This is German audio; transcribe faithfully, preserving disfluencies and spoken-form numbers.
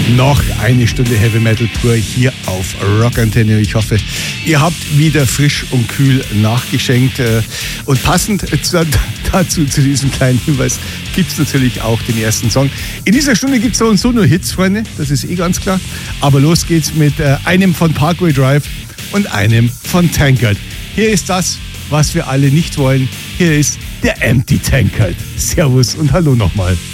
Noch eine Stunde Heavy Metal pur hier auf Rock Antenne. Ich hoffe, ihr habt wieder frisch und kühl nachgeschenkt. Und passend dazu, zu diesem kleinen Hinweis, gibt es natürlich auch den ersten Song. In dieser Stunde gibt es so und so nur Hits, Freunde. Das ist eh ganz klar. Aber los geht's mit einem von Parkway Drive und einem von Tankard. Hier ist das, was wir alle nicht wollen. Hier ist der Empty Tankard. Servus und hallo nochmal.